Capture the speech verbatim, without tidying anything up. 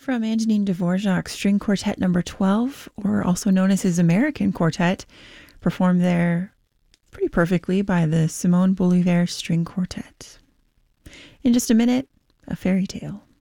From Antonin Dvorak's String Quartet number twelve, or also known as his American Quartet, performed there pretty perfectly by the Simon Bolivar String Quartet. In just a minute, a fairy tale.